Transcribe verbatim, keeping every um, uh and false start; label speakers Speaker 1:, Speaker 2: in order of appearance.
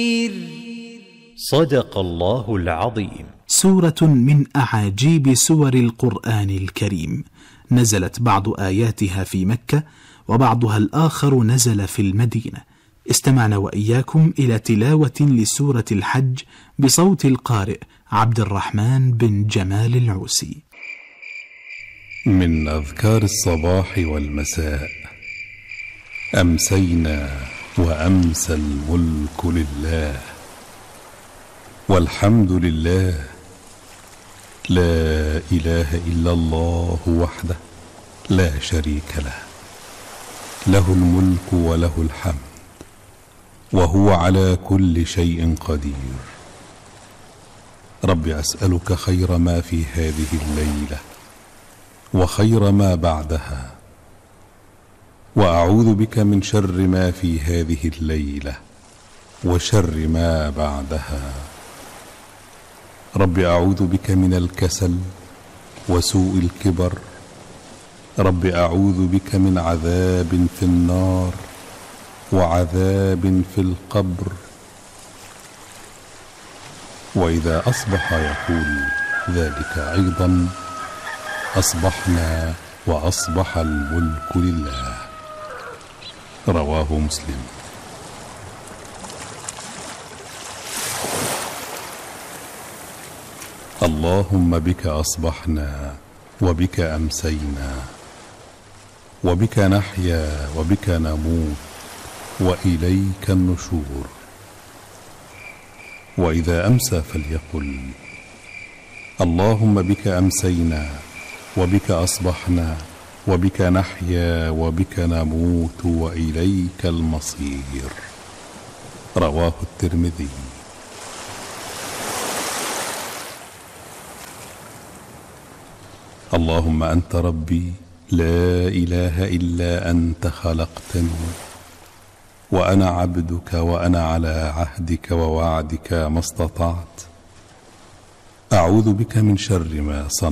Speaker 1: صدق الله العظيم.
Speaker 2: سورة من أعاجيب سور القرآن الكريم، نزلت بعض آياتها في مكة وبعضها الآخر نزل في المدينة. استمعنا وإياكم إلى تلاوة لسورة الحج بصوت القارئ عبد الرحمن بن جمال العوسي.
Speaker 3: من أذكار الصباح والمساء: أمسينا وأمسى الملك لله، والحمد لله، لا إله إلا الله وحده لا شريك له، له الملك وله الحمد، وهو على كل شيء قدير. رب أسألك خير ما في هذه الليلة وخير ما بعدها، وأعوذ بك من شر ما في هذه الليلة وشر ما بعدها. رب أعوذ بك من الكسل وسوء الكبر. رب أعوذ بك من عذاب في النار وعذاب في القبر. وإذا أصبح يقول ذلك أيضا: أصبحنا وأصبح الملك لله. رواه مسلم. اللهم بك أصبحنا وبك أمسينا وبك نحيا وبك نموت وإليك النشور. وإذا أمسى فليقل: اللهم بك أمسينا وبك أصبحنا وبك نحيا وبك نموت وإليك المصير. رواه الترمذي. اللهم أنت ربي، لا إله إلا أنت، خلقتني وأنا عبدك وأنا على عهدك ووعدك ما استطعت. أعوذ بك من شر ما صنعت.